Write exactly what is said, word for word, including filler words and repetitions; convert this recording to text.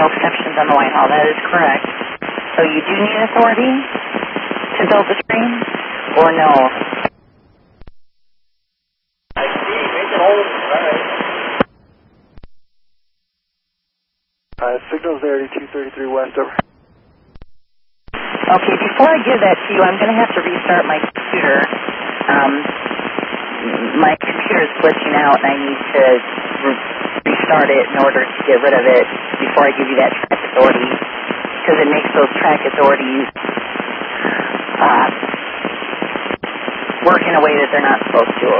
no exceptions on the Whitehall. That is correct. So you do need authority to build the train, or no? I see. Make it hold. All right. Uh, signals there, two thirty-three west, over. Okay, before I give that to you, I'm going to have to restart my computer. Um, my computer is glitching out, and I need to re- restart it in order to get rid of it before I give you that track authority, because it makes those track authorities uh, work in a way that they're not supposed to.